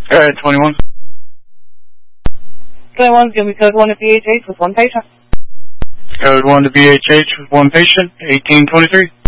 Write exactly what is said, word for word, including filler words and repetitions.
Alright, twenty-one. twenty-one, give me code one to B H H with one patient. Code one to B H H with one patient, eighteen twenty-three.